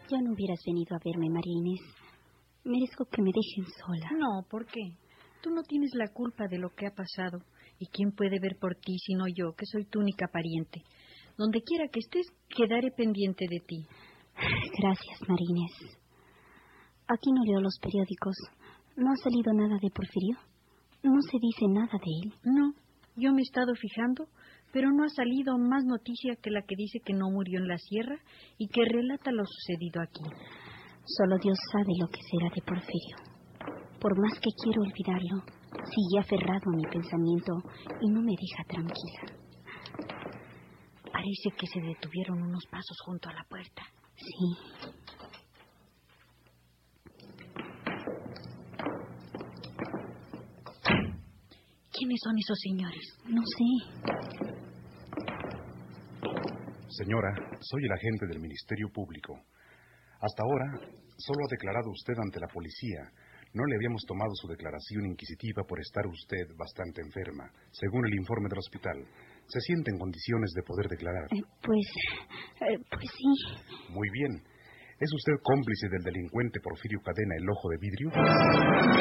Ya no hubieras venido a verme, María Inés. Merezco que me dejen sola. No, ¿por qué? Tú no tienes la culpa de lo que ha pasado. ¿Y quién puede ver por ti sino yo, que soy tu única pariente? Donde quiera que estés, quedaré pendiente de ti. Gracias, María Inés. Aquí no leo los periódicos. ¿No ha salido nada de Porfirio? ¿No se dice nada de él? No, yo me he estado fijando, pero no ha salido más noticia que la que dice que no murió en la sierra y que relata lo sucedido aquí. Solo Dios sabe lo que será de Porfirio. Por más que quiero olvidarlo, sigue aferrado a mi pensamiento y no me deja tranquila. Parece que se detuvieron unos pasos junto a la puerta. Sí. ¿Quiénes son esos señores? No sé. Señora, soy el agente del Ministerio Público. Hasta ahora, solo ha declarado usted ante la policía. No le habíamos tomado su declaración inquisitiva por estar usted bastante enferma, según el informe del hospital. ¿Se siente en condiciones de poder declarar? Pues sí. Muy bien. ¿Es usted cómplice del delincuente Porfirio Cadena, el Ojo de Vidrio?